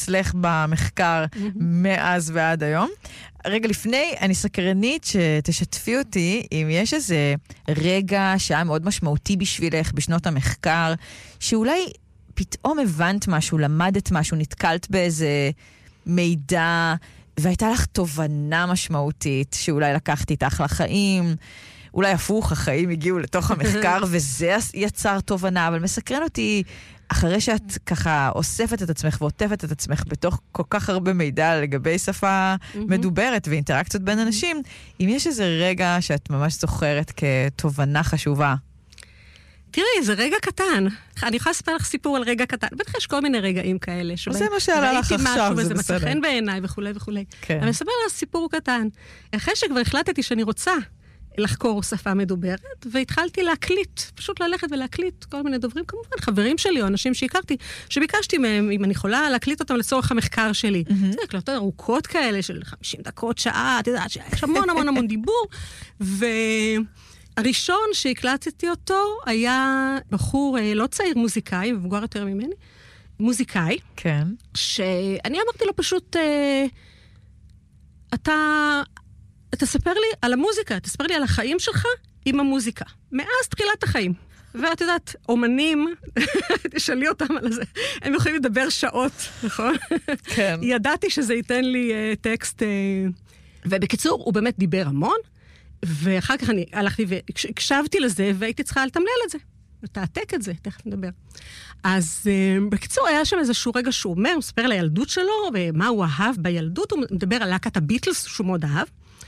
אצלך במחקר מאז ועד היום. רגע לפני, אני סקרנית שתשתפי אותי אם יש איזה רגע שהיה מאוד משמעותי בשבילך בשנות המחקר, שאולי פתאום הבנת משהו, למדת משהו, נתקלת באיזה מידע, והייתה לך תובנה משמעותית שאולי לקחת איתך לחיים, אולי הפוך, החיים הגיעו לתוך המחקר וזה יצר תובנה, אבל מסקרן אותי, אחרי שאת ככה אוספת את עצמך ועוטפת את עצמך בתוך כל כך הרבה מידע לגבי שפה מדוברת ואינטראקציות בין אנשים, אם יש איזה רגע שאת ממש זוכרת כתובנה חשובה. תראי, זה רגע קטן. אני יכולה לספר לך סיפור על רגע קטן. בטח יש כל מיני רגעים כאלה. זה מה שעלה לך עכשיו, זה בסדר. וזה מצא חן בעיניי וכו' וכו'. אני מספר לך סיפור קטן. אחרי שכבר החלטתי שאני רוצה לחקור שפה מדוברת, והתחלתי להקליט, פשוט ללכת ולהקליט כל מיני דוברים, כמובן, חברים שלי או אנשים שהכרתי, שביקשתי מהם, אם אני יכולה להקליט אותם לצורך המחקר שלי. זה הקלטות ארוכות כאלה של 50 דקות, שעה, אתה יודעת, שיש המון המון המון דיבור, והראשון שהקלטתי אותו היה בחור לא צעיר, מוזיקאי, מבוגר יותר ממני, מוזיקאי, כן. שאני אמרתי לו פשוט, אתה ספר לי על המוזיקה, תספר לי על החיים שלך עם המוזיקה. מאז תחילת החיים. ואת יודעת, אומנים, תשאלי אותם על זה, הם יכולים לדבר שעות, נכון? כן. ידעתי שזה ייתן לי טקסט, ובקיצור, הוא באמת דיבר המון, ואחר כך אני הלכתי והקשבתי לזה, והייתי צריכה לתמלל את זה, לתעתק את זה, תכף נדבר. אז בקיצור, היה שם איזשהו רגע שהוא אומר, הוא מספר על הילדות שלו, ומה הוא אהב בילדות, הוא מדבר על להקת הביטלס, שהוא מאוד אהב,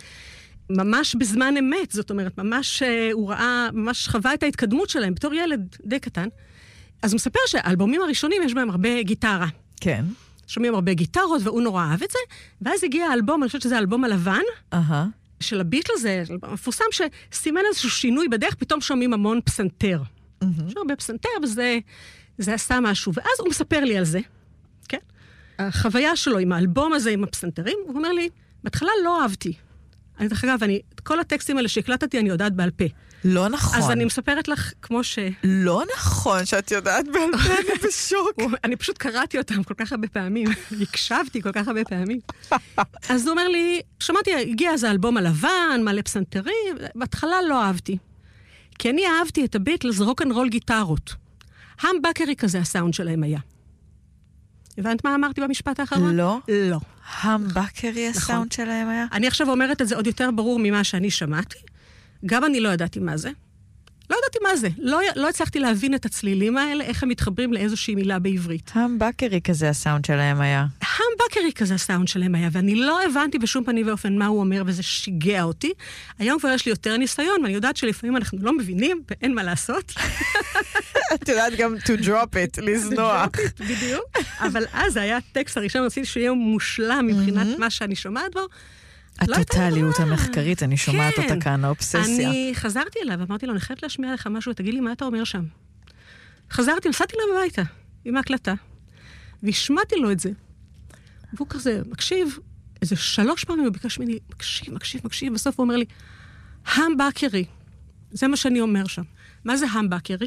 ממש בזמן אמת, זאת אומרת, ממש הוא ראה, ממש חווה את ההתקדמות שלהם, בתור ילד די קטן. אז הוא מספר שהאלבומים הראשונים יש בהם הרבה גיטרה. כן. שומעים הרבה גיטרות, והוא נורא אהב את זה, ואז הגיע האלבום, אני חושבת שזה האלבום הלבן, של הביטלס, זה מפורסם שסימן איזשהו שינוי בדרך, פתאום שומעים המון פסנתר. יש הרבה פסנתר, וזה עשה משהו. ואז הוא מספר לי על זה, כן? החוויה שלו עם האלבום הזה, עם הפסנתרים, הוא אומר לי, בהתחלה לא אהבתי. דרך אגב, כל הטקסטים האלה שהקלטתי, אני יודעת בעל פה. לא נכון. אז אני מספרת לך כמו לא נכון שאת יודעת בעל פה, אני בשוק. אני פשוט קראתי אותם כל כך הרבה פעמים, הקשבתי כל כך הרבה פעמים. אז הוא אומר לי, שמעתי, הגיע אז האלבום הלבן, מלא פסנתרים, בהתחלה לא אהבתי. כי אני אהבתי את הביטלס רוק'נ'רול גיטרות. המבקרי כזה הסאונד שלהם היה. הבנת מה אמרתי במשפט האחרון? לא. לא. המבקרי הסאונד שלהם היה? אני עכשיו אומרת את זה עוד יותר ברור ממה שאני שמעתי. גם אני לא ידעתי מה זה. לא ידעתי מה זה. לא הצלחתי להבין את הצלילים האלה, איך הם מתחברים לאיזושהי מילה בעברית. המבקרי כזה הסאונד שלהם היה. המבקרי כזה הסאונד שלהם היה, ואני לא הבנתי בשום פנים ואופן מה הוא אומר, וזה שיגע אותי. היום כבר יש לי יותר ניסיון, ואני יודעת שלפעמים אנחנו לא מבינים, ואין מה לעשות. את יודעת גם to drop it, לזנוח. בדיוק. אבל אז היה הטקסט הראשון, רציתי שיהיה מושלם מבחינת מה שאני שומעת בו. הטוטליות המחקרית, אני שומעת אותה כאן, האובססיה. אני חזרתי אליו, אמרתי לו, אני חייבת להשמיע לך משהו, תגיד לי מה אתה אומר שם. חזרתי, נסעתי לו בביתה, עם ההקלטה, והשמעתי לו את זה. והוא כזה מקשיב, איזה 3 פעמים הוא ביקש ממני, מקשיב, בסוף הוא אומר לי, המבקרי. זה מה שאני אומר שם. מה זה המבקרי?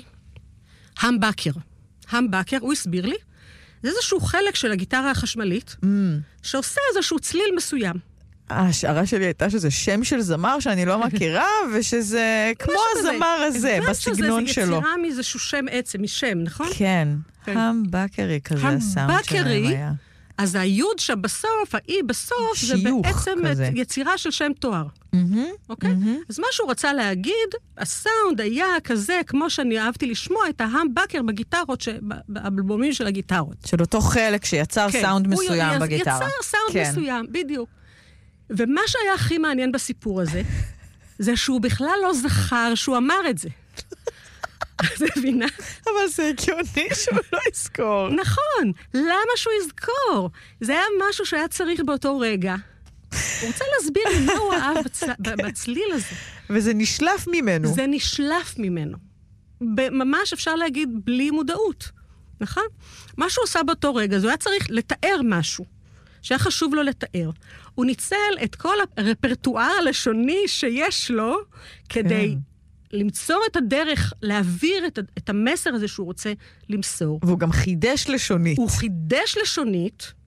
המבקר, הוא הסביר לי, זה איזשהו חלק של הגיטרה החשמלית, שעושה איזשהו צליל מסוים. ההשערה שלי הייתה שזה שם של זמר שאני לא מכירה, ושזה כמו הזמר הזה, בסגנון שלו. זה יצירה מאיזשהו שם עצם, משם, נכון? כן, המבקרי כזה הסאונד שלהם היה. אז היוד שבסוף, האי בסוף, זה בעצם יצירה של שם תואר. אוקיי? אז מה שהוא רצה להגיד, הסאונד היה כזה, כמו שאני אהבתי לשמוע את ההמבקר בגיטרות, באלבומים של הגיטרות. של אותו חלק שיצר סאונד מסוים בגיטרה. יצר סאונד מסוים, בדיוק. ומה שהיה הכי מעניין בסיפור הזה, זה שהוא בכלל לא זכר שהוא אמר את זה. זה מבינה? אבל זה הגיוני שהוא לא יזכור. נכון. למה שהוא יזכור? זה היה משהו שהיה צריך באותו רגע. הוא רוצה להסביר לי מה הוא אהב בצליל הזה. וזה נשלף ממנו. זה נשלף ממנו. ממש אפשר להגיד בלי מודעות. נכון? מה שהוא עושה באותו רגע, זה היה צריך לתאר משהו. שהיה חשוב לו לתאר. הוא ניצל את כל הרפרטואר הלשוני שיש לו, כדי למצוא את הדרך, להעביר את המסר הזה שהוא רוצה למסור. והוא גם חידש לשונית. הוא חידש לשונית,